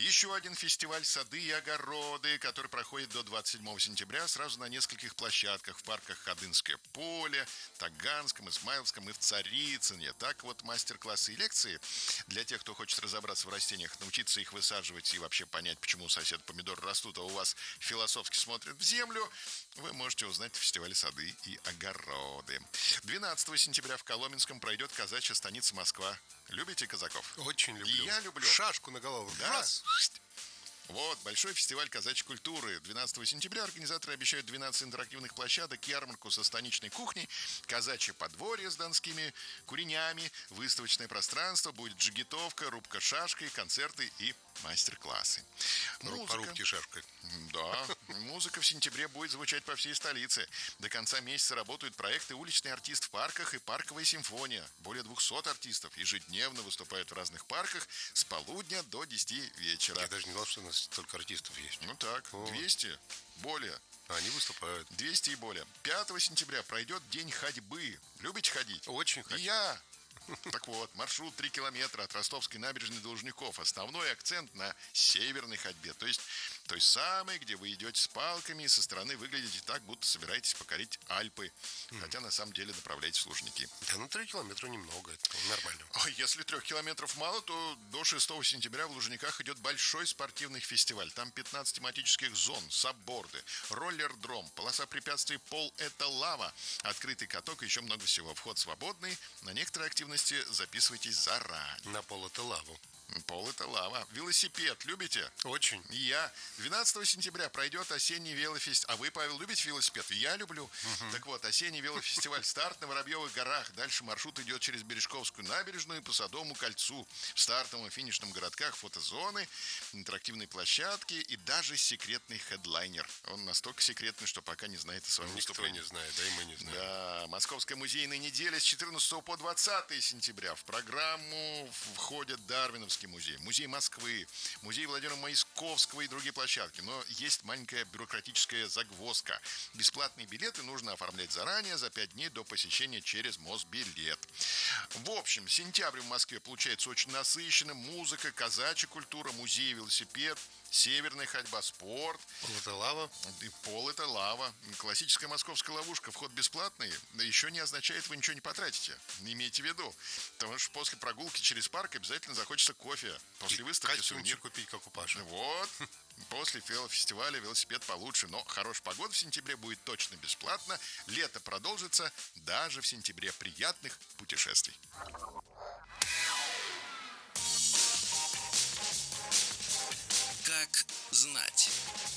Еще один фестиваль «Сады и огороды», который проходит до 27 сентября сразу на нескольких площадках в парках Ходынское поле, Таганском, Измайловском и в Царицыне. Так вот, мастер-классы и лекции для тех, кто хочет разобраться в растениях, научиться их высаживать и вообще понять, почему у соседа помидоры растут, а у вас философски смотрят в землю, вы можете узнать в фестивале «Сады и огороды». 12 сентября в Коломенском пройдет казачья станица Москва. Любите казаков? Очень люблю. И я люблю. Шашку на голову. Да. Раз. Вот, большой фестиваль казачьей культуры. 12 сентября организаторы обещают 12 интерактивных площадок, ярмарку со станичной кухней, казачье подворье с донскими куренями, выставочное пространство, будет джигитовка, рубка шашкой, концерты и мастер-классы. По рубке шашкой. Да, музыка в сентябре будет звучать по всей столице. До конца месяца работают проекты «Уличный артист в парках» и «Парковая симфония». Более 200 артистов ежедневно выступают в разных парках с полудня до 10 вечера. Я даже не знал, что у нас столько артистов есть. Ну так, 200, более. Они выступают. 200 и более. 5 сентября пройдет День ходьбы. Любите ходить? Очень хочу. И я. Так вот, маршрут 3 километра от Ростовской набережной до Лужников. Основной акцент на северной ходьбе. То есть той самой, где вы идете с палками и со стороны выглядите так, будто собираетесь покорить Альпы. Хотя на самом деле направляетесь в Лужники. Да, 3 километра немного, это нормально. А если 3 километров мало, то до 6 сентября в Лужниках идет большой спортивный фестиваль. Там 15 тематических зон, сабборды, роллер-дром, полоса препятствий, пол – это лава, открытый каток и еще много всего. Вход свободный, на некоторые активности записывайтесь заранее. На пол это лаву. Пол – это лава. Велосипед любите? Очень. И я. 12 сентября пройдет осенний велофестиваль. А вы, Павел, любите велосипед? Я люблю. Так вот, осенний велофестиваль «Старт» на Воробьевых горах. Дальше маршрут идет через Бережковскую набережную и по Садовому кольцу. В стартовом и финишном городках фотозоны, интерактивные площадки и даже секретный хедлайнер. Он настолько секретный, что пока не знает о своем Никто выступлении. не знает, да и мы не знаем. Да, Московская музейная неделя с 14 по 20 сентября. В программу входят Дарвиновский музей, музей Москвы, музей Владимира Маисковского и другие площадки. Но есть маленькая бюрократическая загвоздка. Бесплатные билеты нужно оформлять заранее, за 5 дней до посещения через Мосбилет. В общем, сентябрь в Москве получается очень насыщенным. Музыка, казачья культура, музей, велосипед, северная ходьба, спорт. Пол это лава. И пол – это лава. Классическая московская ловушка. Вход бесплатный. Еще не означает, вы ничего не потратите. Имейте в виду. Потому что после прогулки через парк обязательно захочется кофе. После выставки сувенир купить, как у Паши. Вот. После фестиваля велосипед получше. Но хорошая погода в сентябре будет точно бесплатно. Лето продолжится даже в сентябре. Приятных путешествий. Как знать.